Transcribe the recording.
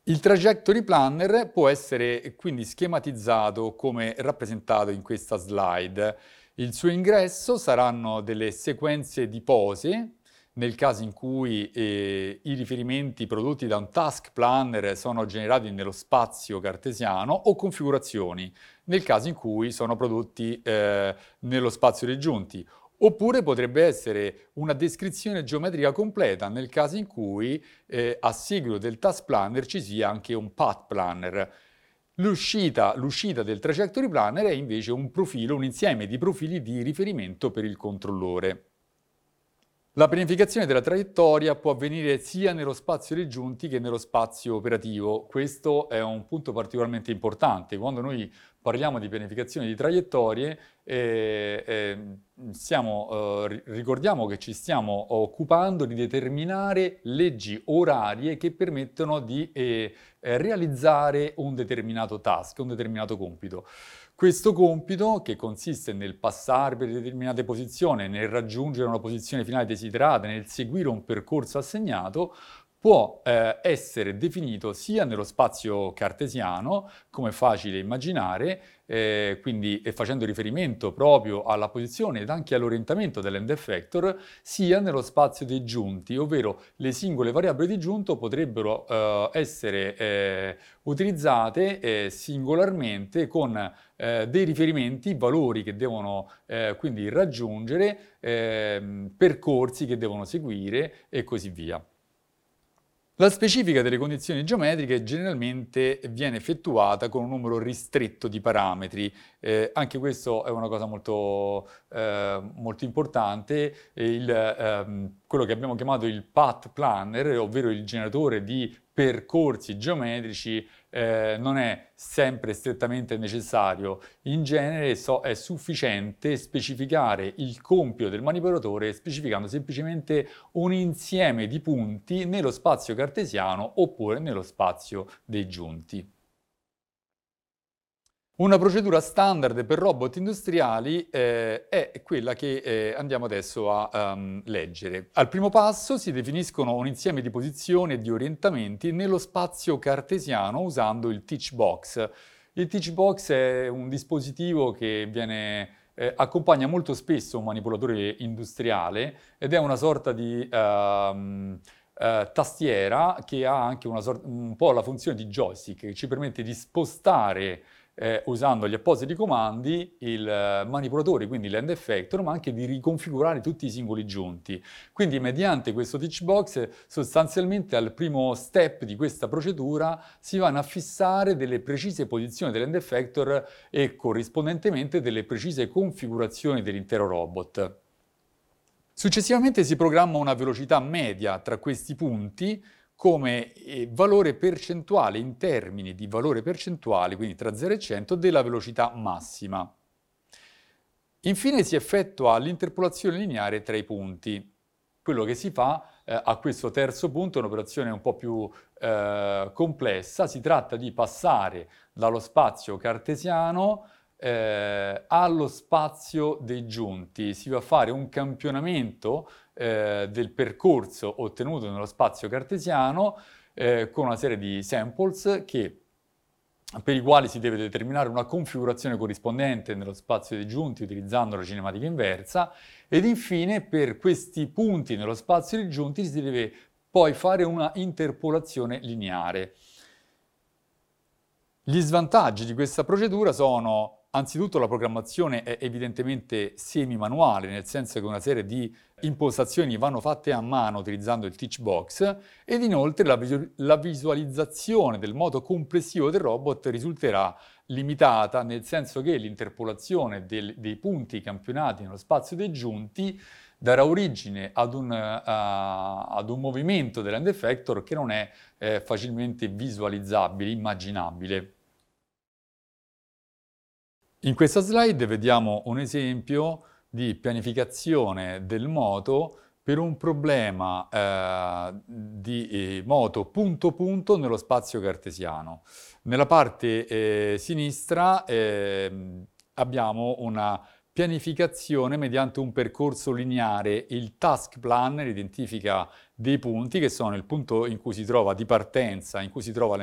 Il trajectory planner può essere quindi schematizzato come rappresentato in questa slide. Il suo ingresso saranno delle sequenze di pose, nel caso in cui i riferimenti prodotti da un task planner sono generati nello spazio cartesiano, o configurazioni, nel caso in cui sono prodotti nello spazio dei giunti. Oppure potrebbe essere una descrizione geometrica completa nel caso in cui a seguito del task planner ci sia anche un path planner. L'uscita del trajectory planner è invece un profilo, un insieme di profili di riferimento per il controllore. La pianificazione della traiettoria può avvenire sia nello spazio dei giunti che nello spazio operativo. Questo è un punto particolarmente importante. Quando noi parliamo di pianificazione di traiettorie, ricordiamo che ci stiamo occupando di determinare leggi orarie che permettono di realizzare un determinato task, un determinato compito. Questo compito, che consiste nel passare per determinate posizioni, nel raggiungere una posizione finale desiderata, nel seguire un percorso assegnato, può essere definito sia nello spazio cartesiano, come è facile immaginare, quindi facendo riferimento proprio alla posizione ed anche all'orientamento dell'end effector, sia nello spazio dei giunti, ovvero le singole variabili di giunto potrebbero essere utilizzate singolarmente con dei riferimenti, valori che devono quindi raggiungere, percorsi che devono seguire e così via. La specifica delle condizioni geometriche generalmente viene effettuata con un numero ristretto di parametri. Anche questo è una cosa molto importante. Quello che abbiamo chiamato il path planner, ovvero il generatore di percorsi geometrici, non è sempre strettamente necessario. In genere è sufficiente specificare il compito del manipolatore specificando semplicemente un insieme di punti nello spazio cartesiano oppure nello spazio dei giunti. Una procedura standard per robot industriali è quella che andiamo adesso a leggere. Al primo passo si definiscono un insieme di posizioni e di orientamenti nello spazio cartesiano usando il teach box. Il teach box è un dispositivo che accompagna molto spesso un manipolatore industriale ed è una sorta di tastiera che ha anche un po' la funzione di joystick, che ci permette di spostare usando gli appositi comandi il manipolatore, quindi l'end effector, ma anche di riconfigurare tutti i singoli giunti. Quindi mediante questo teach box sostanzialmente al primo step di questa procedura si vanno a fissare delle precise posizioni dell'end effector e corrispondentemente delle precise configurazioni dell'intero robot. Successivamente si programma una velocità media tra questi punti come valore percentuale in termini di valore percentuale, quindi tra 0 e 100, della velocità massima. Infine si effettua l'interpolazione lineare tra i punti. Quello che si fa a questo terzo punto è un'operazione un po' più complessa. Si tratta di passare dallo spazio cartesiano allo spazio dei giunti. Si va a fare un campionamento del percorso ottenuto nello spazio cartesiano con una serie di samples per i quali si deve determinare una configurazione corrispondente nello spazio dei giunti utilizzando la cinematica inversa, ed infine per questi punti nello spazio dei giunti si deve poi fare una interpolazione lineare. Gli svantaggi di questa procedura sono: anzitutto la programmazione è evidentemente semi-manuale, nel senso che una serie di impostazioni vanno fatte a mano utilizzando il teach box, ed inoltre la visualizzazione del modo complessivo del robot risulterà limitata, nel senso che l'interpolazione dei punti campionati nello spazio dei giunti darà origine ad un movimento dell'end effector che non è facilmente visualizzabile, immaginabile. In questa slide vediamo un esempio di pianificazione del moto per un problema di moto punto-punto nello spazio cartesiano. Nella parte sinistra abbiamo una pianificazione mediante un percorso lineare. Il task planner identifica dei punti che sono il punto in cui si trova di partenza, in cui si trova